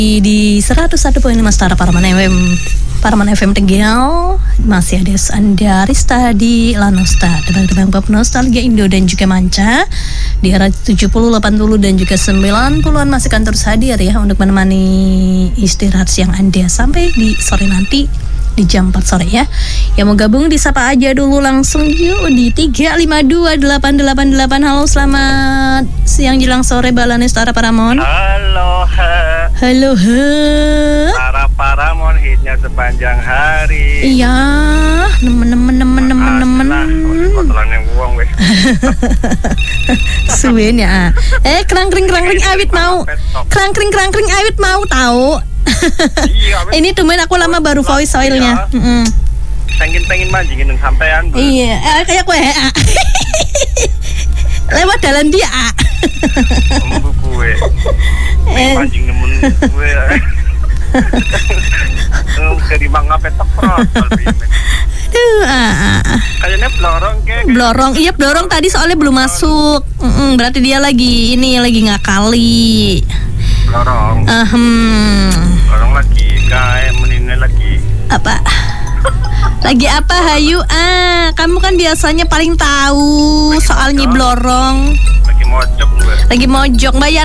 Di 101.5 Stara Paraman FM Tegal. Masih ada Anda Rista di Lanosta, tebang-tebang pop nostalgia Indo dan juga manca. Di era 70, 80 dan juga 90-an masih akan terus hadir ya untuk menemani istirahat siang Anda sampai di sore nanti di jam 4 sore ya. Yang mau gabung disapa aja dulu langsung yuk di 3528888. Halo, selamat siang jelang sore Balane Stara Paramon. Halo, Halo, Stara Paramon hitnya sepanjang hari. Iya, nemen. Kotoran yang buang weh. Suwen ya. Kerang-kering awit mau. Kerang-kering awit mau tahu. Iya, Ini tumben aku lama baru voice oilnya. Pengen manjingin sampean. Iya, kayak kue. Lewat jalan dia. Embu gue. Manjing nemen gue. Dari mangga petok kayaknya blorong Iya blorong tadi soalnya belum masuk. Berarti dia lagi ngakali. blorong lagi kayak menine lagi Apa? Lagi apa Hayu? Kamu kan biasanya paling tahu soal nyi blorong. lagi mojok gue. Lagi mojok, bayar